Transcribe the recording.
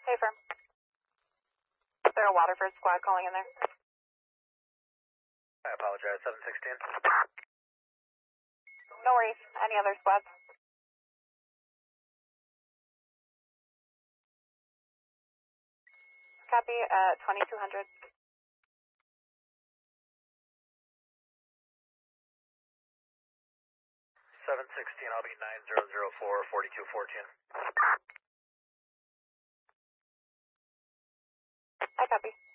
Hey, firm. Is there a Waterford squad calling in there? I apologize, 716. No worries. Any other squads? Copy, 2200. 716, I'll be 9004, 4214. I copy.